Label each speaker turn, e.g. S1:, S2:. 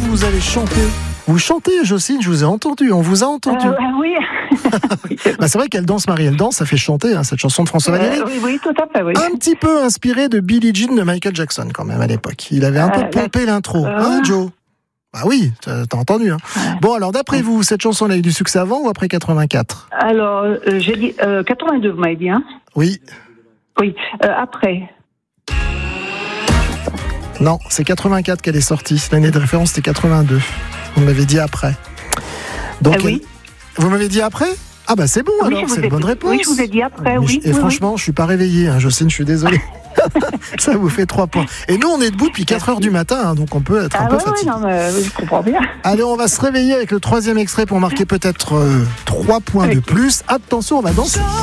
S1: vous avez chanté. Vous chantez, Jocelyne, je vous ai entendu, on vous a entendu.
S2: Oui.
S1: C'est vrai qu'elle danse, Marie, elle danse, ça fait chanter cette chanson de François Valéry.
S2: Oui, tout à fait, oui.
S1: Un petit peu inspiré de Billie Jean de Michael Jackson quand même à l'époque. Il avait un peu pompé l'intro, hein, Joe? Bah oui, t'as entendu. Hein. Ouais. Bon, alors d'après vous, cette chanson elle a eu du succès avant ou après 84?
S2: Alors, j'ai dit 82, vous m'avez dit, hein?
S1: Oui.
S2: Oui, après.
S1: Non, c'est 84 qu'elle est sortie. L'année de référence, c'était 82. Vous m'avez dit après. Donc,
S2: oui.
S1: Vous m'avez dit après? Ah bah c'est bon, oui, alors, c'est une bonne réponse.
S2: Oui, je vous ai dit après, oui.
S1: Et franchement, je suis pas réveillé, hein, Jocelyne, je suis désolé. Ça vous fait 3 points. Et nous, on est debout depuis 4h du matin, hein, donc on peut être un peu fatigué.
S2: Non, mais je comprends bien.
S1: Allez, on va se réveiller avec le 3e extrait pour marquer peut-être 3 points de plus. Attention, on va danser.